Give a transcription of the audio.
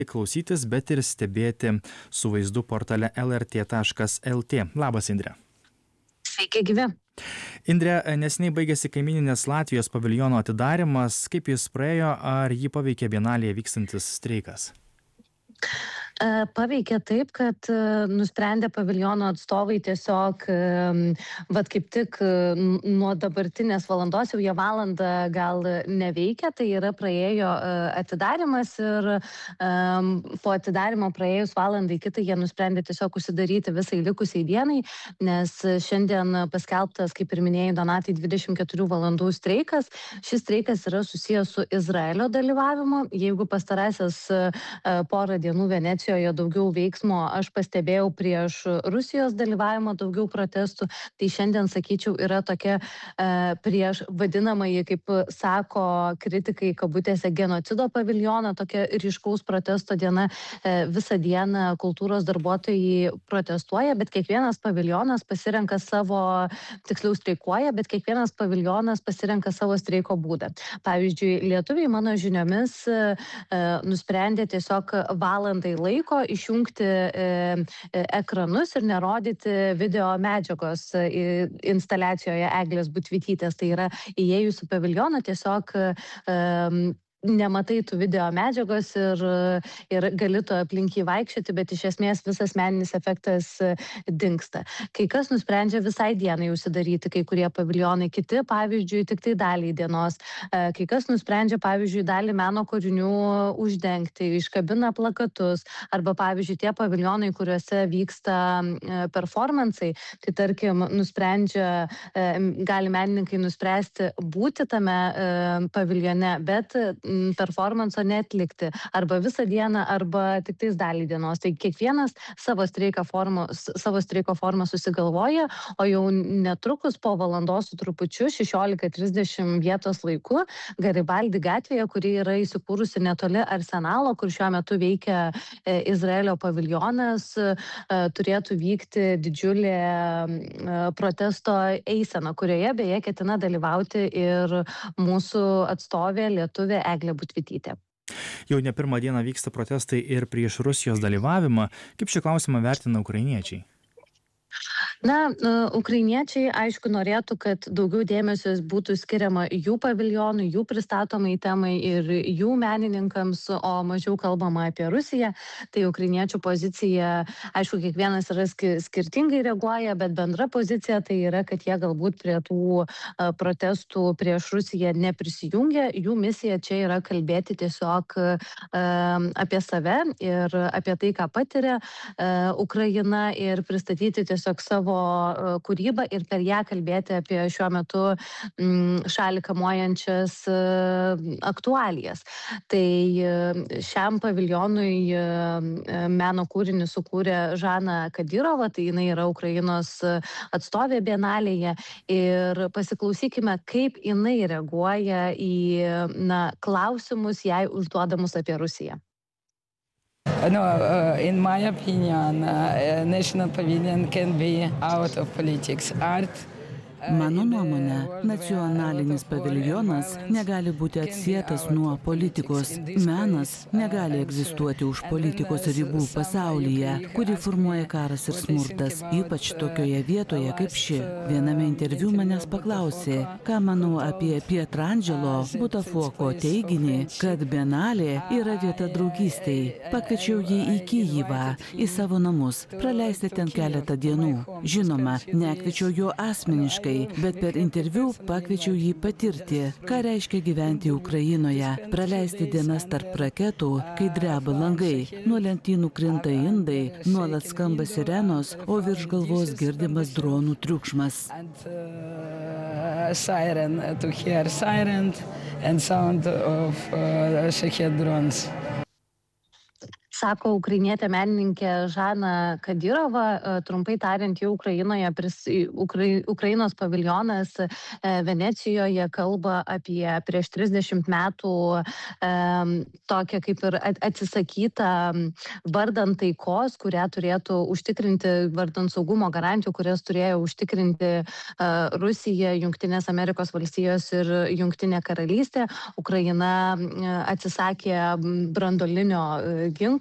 klausytis, bet ir stebėti su vaizdu portale lrt.lt. Labas, Indre. Sveiki, gyvi. Indre, neseniai baigėsi kaimyninės Latvijos paviljono atidarimas. Kaip jis praėjo, ar jį paveikė bienalėje vykstantis streikas? Paveikė taip, kad nusprendė paviljono atstovai tiesiog, kaip tik nuo dabartinės valandos, jau jie valandą gal neveikia, tai yra praėjo atidarimas ir po atidarimo praėjus valandai kitai jie nusprendė tiesiog užsidaryti visai likusiai dienai, nes šiandien paskelbtas, kaip ir minėjai, Donatai, 24 valandų streikas. Šis streikas yra susijęs su Izraelio dalyvavimu. Jeigu pastarąsias porą dienų Venecijoje daugiau veiksmo aš pastebėjau prieš Rusijos dalyvavimą, daugiau protestų, tai šiandien, sakyčiau, yra tokia prieš vadinamąjį, kaip sako kritikai, kabutėse, genocido paviljoną, tokia ryškaus protesto diena. Visą dieną kultūros darbuotojai protestuoja, bet kiekvienas paviljonas pasirenka savo, tiksliau streikuoja, bet kiekvienas paviljonas pasirenka savo streiko būdą. Pavyzdžiui, lietuviai, mano žiniomis, nusprendė tiesiog valandai laiko išjungti ekranus ir nerodyti video medžiagos instaliacijoje Eglės Budvytytės. Tai yra įėjus į paviljoną tiesiog nematai tų video medžiagos ir gali tu aplink jį vaikščioti, bet iš esmės visas meninis efektas dingsta. Kai kas nusprendžia visai dienai užsidaryti, kai kurie paviljonai, kiti, pavyzdžiui, tik tai daliai dienos. Kai kas nusprendžia, pavyzdžiui, dalį meno kūrinių uždengti, iškabina plakatus, arba, pavyzdžiui, tie paviljonai, kuriuose vyksta performansai, tai tarkim, gali menininkai nuspręsti būti tame paviljone, bet performanso netlikti arba visą dieną, arba tik tais dalį dienos. Tai kiekvienas savo streiko formą susigalvoja, o jau netrukus po valandos su trupučiu 16:30 vietos laiku Garibaldi gatvėje, kuri yra įsikūrusi netoli Arsenalo, kur šiuo metu veikia Izraelio paviljonas, turėtų vykti didžiulė protesto eisena, kurioje beje ketina dalyvauti ir mūsų atstovė lietuvė Eglė Budvytytė. Jau ne pirmą dieną vyksta protestai ir prieš Rusijos dalyvavimą. Kaip šį klausimą vertina ukrainiečiai? Ukrainiečiai, aišku, norėtų, kad daugiau dėmesio būtų skiriama jų paviljonui, jų pristatomai temai ir jų menininkams, o mažiau kalbama apie Rusiją. Tai ukrainiečių pozicija, aišku, kiekvienas yra skirtingai reaguoja, bet bendra pozicija tai yra, kad jie galbūt prie tų protestų prieš Rusiją neprisijungia. Jų misija čia yra kalbėti tiesiog apie save ir apie tai, ką patiria Ukraina, ir pristatyti tiesiog savo kūrybą ir per ją kalbėti apie šiuo metu šalį kamuojančias aktualijas. Tai šiam paviljonui meno kūrinį sukūrė Žana Kadyrova, tai jinai yra Ukrainos atstovė bienalėje, ir pasiklausykime, kaip jinai reaguoja į klausimus jai užduodamus apie Rusiją. In my opinion, National Pavilion can be out of politics. Art Mano nuomonė, nacionalinis paviljonas negali būti atsietas nuo politikos. Menas negali egzistuoti už politikos ribų pasaulyje, kurį formuoja karas ir smurtas, ypač tokioje vietoje kaip ši. Viename interviu manęs paklausė, ką manau apie Pietrangelo Butafoko teiginį, kad bienalė yra vieta draugystei. Pakviečiau jį į Kijivą, į savo namus, praleisti ten keletą dienų. Žinoma, nekviečiau jo asmeniškai, bet per interviu pakviečiau jį patirti, ką reiškia gyventi Ukrainoje, praleisti dienas tarp raketų, kai dreba langai, nuo lentynų krinta indai, nuolat skamba sirenos, o virš galvos girdimas dronų triukšmas. To hear siren and sound of Shahed drones. Sako ukrainietė menininkė Žana Kadyrova. Trumpai tariant, jau Ukrainos paviljonas Venecijoje kalba apie prieš 30 metų tokią kaip ir atsisakytą vardan taikos, kurią turėtų užtikrinti, vardan saugumo garantijų, kurias turėjo užtikrinti Rusija, Jungtinės Amerikos valstijos ir Jungtinė karalystė. Ukraina atsisakė branduolinio ginklo.